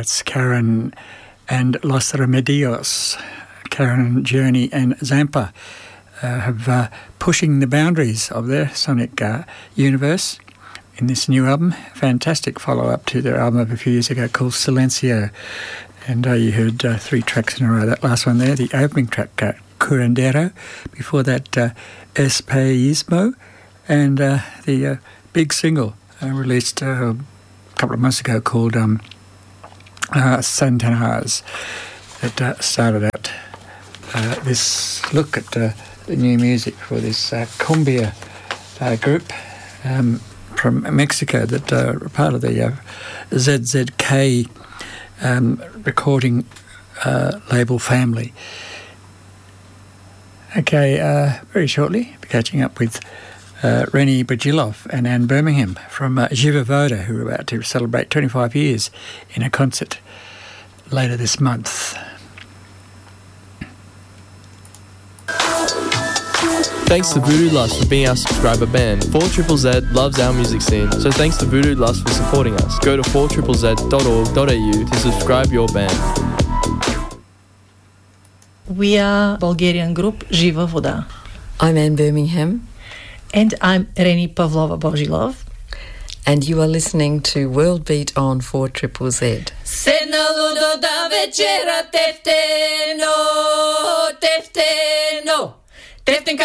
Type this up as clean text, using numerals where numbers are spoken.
That's Karen and Los Remedios. Karen, Journey and Zampa have pushing the boundaries of their sonic universe in this new album. Fantastic follow-up to their album of a few years ago called Silencio. And you heard 3 tracks in a row. That last one there, the opening track, Curandero. Before that, Espeismo. And the big single released a couple of months ago called Santanars. That started out this look at the new music for this cumbia group from Mexico that are part of the ZZK recording label family. Okay, very shortly, be catching up with Renny Bajilov and Anne Birmingham from Živa Voda, who are about to celebrate 25 years in a concert later this month. Thanks to Voodoo Lust for being our subscriber band. 4ZZZ loves our music scene, so thanks to Voodoo Lust for supporting us. Go to 4ZZZ.org.au to subscribe your band. We are Bulgarian group Živa Voda. I'm Anne Birmingham. And I'm Reni Pavlova Bojilov. And you are listening to World Beat on 4ZZZ. Седнало до да вечера тефтено, тефтено, тефтен